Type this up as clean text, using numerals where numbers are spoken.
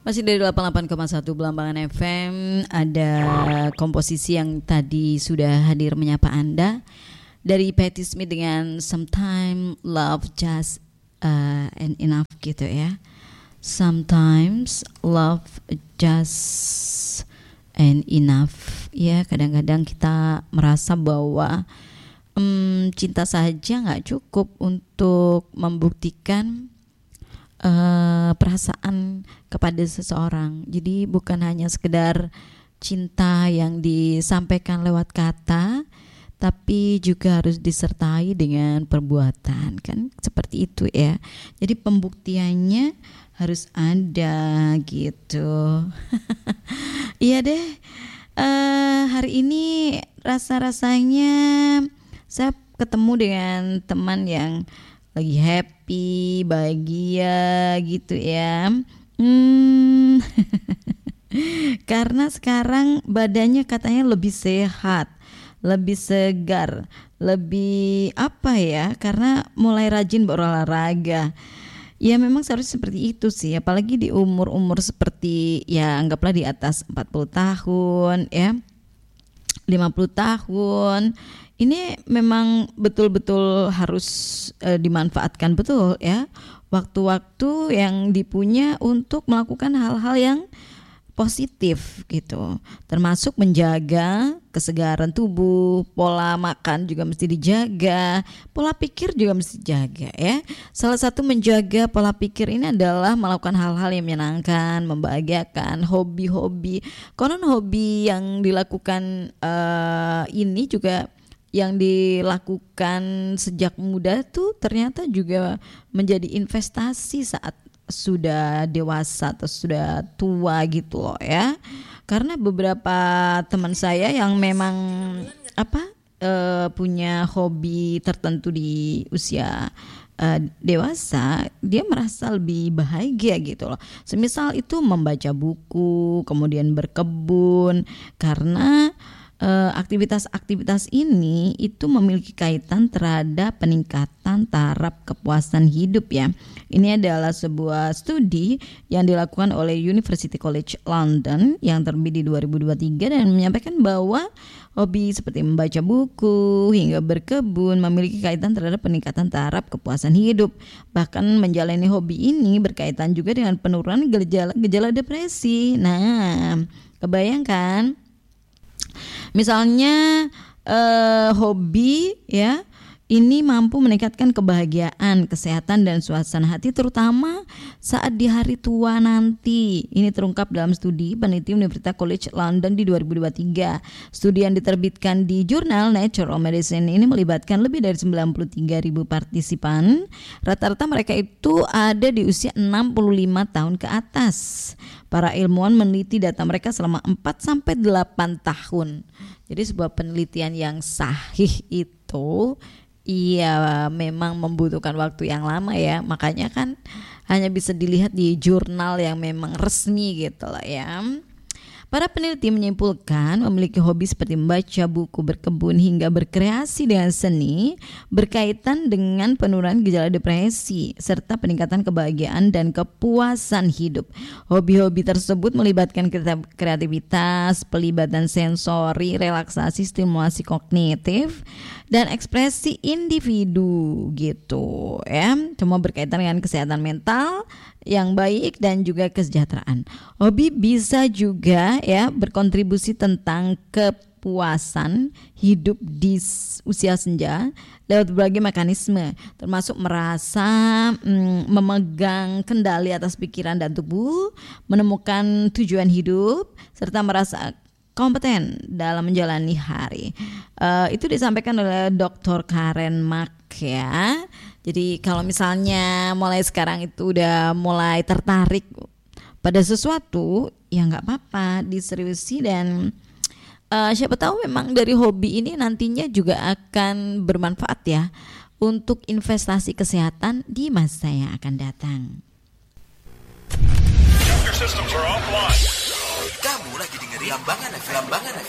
Masih dari 88,1 Belambangan FM. Ada komposisi yang tadi sudah hadir menyapa Anda dari Patti Smith dengan Sometimes Love Just and Enough gitu ya. Sometimes love just and enough. Ya, kadang-kadang kita merasa bahwa cinta saja gak cukup untuk membuktikan perasaan kepada seseorang. Jadi bukan hanya sekedar cinta yang disampaikan lewat kata, tapi juga harus disertai dengan perbuatan, kan seperti itu ya. Jadi pembuktiannya harus ada gitu. Iya deh, hari ini rasa-rasanya saya ketemu dengan teman yang lagi happy, bahagia gitu ya. Karena sekarang badannya katanya lebih sehat, lebih segar, lebih apa ya, karena mulai rajin berolahraga. Ya memang seharusnya seperti itu sih, apalagi di umur-umur seperti ya anggaplah di atas 40 tahun ya, 50 tahun. Ini memang betul-betul harus dimanfaatkan betul ya, waktu-waktu yang dipunya untuk melakukan hal-hal yang positif gitu, termasuk menjaga kesegaran tubuh, pola makan juga mesti dijaga, pola pikir juga mesti dijaga ya. Salah satu menjaga pola pikir ini adalah melakukan hal-hal yang menyenangkan, membahagiakan, hobi-hobi. Konon hobi yang dilakukan ini juga yang dilakukan sejak muda tuh ternyata juga menjadi investasi saat sudah dewasa atau sudah tua gitu loh ya. Karena beberapa teman saya yang memang punya hobi tertentu di usia dewasa, dia merasa lebih bahagia gitu loh. Semisal itu membaca buku, kemudian berkebun, karena aktivitas-aktivitas ini itu memiliki kaitan terhadap peningkatan taraf kepuasan hidup ya. Ini adalah sebuah studi yang dilakukan oleh University College London yang terbit di 2023 dan menyampaikan bahwa hobi seperti membaca buku hingga berkebun memiliki kaitan terhadap peningkatan taraf kepuasan hidup. Bahkan menjalani hobi ini berkaitan juga dengan penurunan gejala depresi. Nah, kebayangkan misalnya hobi ya, ini mampu meningkatkan kebahagiaan, kesehatan dan suasana hati terutama saat di hari tua nanti. Ini terungkap dalam studi peneliti Universitas College London di 2023. Studi yang diterbitkan di jurnal Nature of Medicine ini melibatkan lebih dari 93.000 partisipan. Rata-rata mereka itu ada di usia 65 tahun ke atas. Para ilmuwan meneliti data mereka selama 4-8 tahun. Jadi sebuah penelitian yang sahih itu iya memang membutuhkan waktu yang lama ya. Makanya kan hanya bisa dilihat di jurnal yang memang resmi gitu lah ya. Para peneliti menyimpulkan memiliki hobi seperti membaca buku, berkebun hingga berkreasi dengan seni berkaitan dengan penurunan gejala depresi serta peningkatan kebahagiaan dan kepuasan hidup. Hobi-hobi tersebut melibatkan kreativitas, pelibatan sensori, relaksasi, stimulasi kognitif dan ekspresi individu gitu ya. Cuma berkaitan dengan kesehatan mental yang baik dan juga kesejahteraan. Hobi bisa juga ya berkontribusi tentang kepuasan hidup di usia senja lewat berbagai mekanisme, termasuk merasa memegang kendali atas pikiran dan tubuh, menemukan tujuan hidup, serta merasa kompeten dalam menjalani hari. Itu disampaikan oleh Dr. Karen Mak ya. Jadi kalau misalnya mulai sekarang itu udah mulai tertarik pada sesuatu, ya nggak apa-apa, diseriusi dan siapa tahu memang dari hobi ini nantinya juga akan bermanfaat ya untuk investasi kesehatan di masa yang akan datang. Kamu lagi dengerin Belambangan FM.